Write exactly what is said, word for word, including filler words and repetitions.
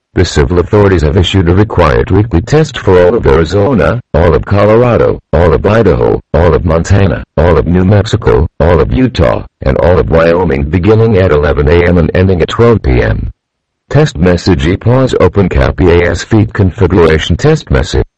The civil authorities have issued a required weekly test for all of Arizona, all of Colorado, all of Idaho, all of Montana, all of New Mexico, all of Utah, and all of Wyoming beginning at eleven a m and ending at twelve p m Test message: E pause open cap E A S feed configuration test message.